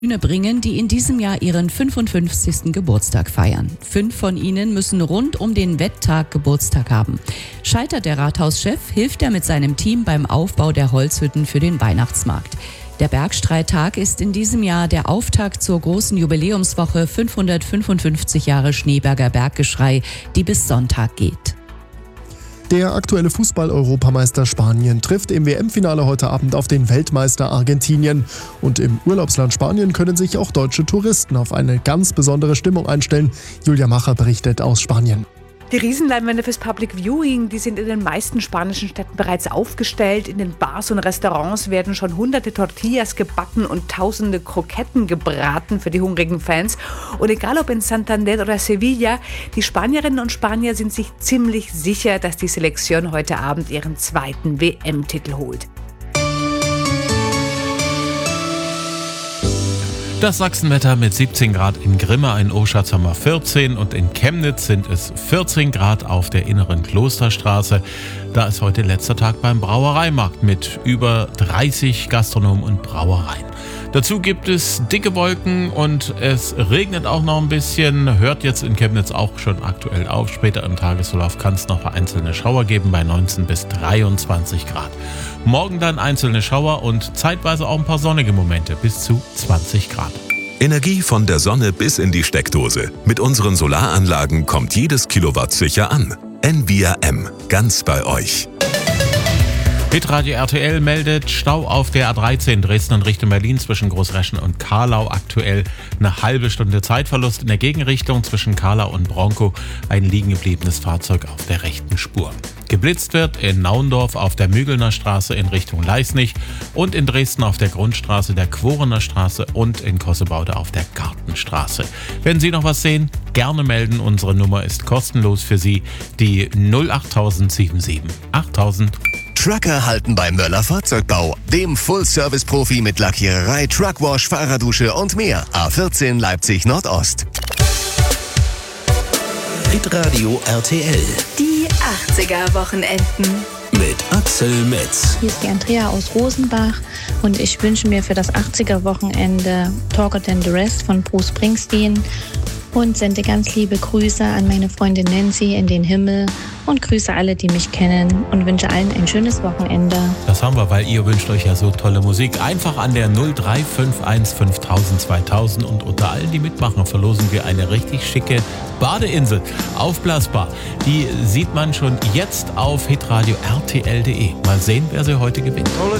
Bühne bringen, die in diesem Jahr ihren 55. Geburtstag feiern. 5 von ihnen müssen rund um den Wetttag Geburtstag haben. Scheitert der Rathauschef, hilft er mit seinem Team beim Aufbau der Holzhütten für den Weihnachtsmarkt. Der Bergstreittag ist in diesem Jahr der Auftakt zur großen Jubiläumswoche 555 Jahre Schneeberger Berggeschrei, die bis Sonntag geht. Der aktuelle Fußball-Europameister Spanien trifft im WM-Finale heute Abend auf den Weltmeister Argentinien. Und im Urlaubsland Spanien können sich auch deutsche Touristen auf eine ganz besondere Stimmung einstellen. Julia Macher berichtet aus Spanien. Die Riesenleinwände fürs Public Viewing, die sind in den meisten spanischen Städten bereits aufgestellt. In den Bars und Restaurants werden schon hunderte Tortillas gebacken und tausende Kroketten gebraten für die hungrigen Fans. Und egal ob in Santander oder Sevilla, die Spanierinnen und Spanier sind sich ziemlich sicher, dass die Selektion heute Abend ihren zweiten WM-Titel holt. Das Sachsenwetter mit 17 Grad in Grimma, in Oschatz haben wir 14 und in Chemnitz sind es 14 Grad auf der inneren Klosterstraße. Da ist heute letzter Tag beim Brauereimarkt mit über 30 Gastronomen und Brauereien. Dazu gibt es dicke Wolken und es regnet auch noch ein bisschen. Hört jetzt in Chemnitz auch schon aktuell auf. Später im Tagesverlauf kann es noch vereinzelte Schauer geben bei 19 bis 23 Grad. Morgen dann einzelne Schauer und zeitweise auch ein paar sonnige Momente bis zu 20 Grad. Energie von der Sonne bis in die Steckdose. Mit unseren Solaranlagen kommt jedes Kilowatt sicher an. Envia M. Ganz bei euch. Hitradio RTL meldet Stau auf der A13 Dresden in Richtung Berlin zwischen Großreschen und Karlau. Aktuell eine halbe Stunde Zeitverlust in der Gegenrichtung zwischen Karlau und Bronkow. Ein liegen gebliebenes Fahrzeug auf der rechten Spur. Geblitzt wird in Naundorf auf der Mügelner Straße in Richtung Leisnig und in Dresden auf der Grundstraße der Quorener Straße und in Kossebaude auf der Gartenstraße. Wenn Sie noch was sehen, gerne melden. Unsere Nummer ist kostenlos für Sie, die 08077 8000. Trucker halten bei Möller Fahrzeugbau, dem Full-Service-Profi mit Lackiererei, Truckwash, Fahrerdusche und mehr. A14 Leipzig Nordost. Hitradio RTL. Die 80er-Wochenenden. Mit Axel Metz. Hier ist die Andrea aus Rosenbach und ich wünsche mir für das 80er-Wochenende Talker Than the Rest von Bruce Springsteen und sende ganz liebe Grüße an meine Freundin Nancy in den Himmel und grüße alle, die mich kennen und wünsche allen ein schönes Wochenende. Das haben wir, weil ihr wünscht euch ja so tolle Musik. Einfach an der 0351 5000 2000 und unter allen, die mitmachen, verlosen wir eine richtig schicke Badeinsel, aufblasbar. Die sieht man schon jetzt auf hitradio rtl.de. Mal sehen, wer sie heute gewinnt.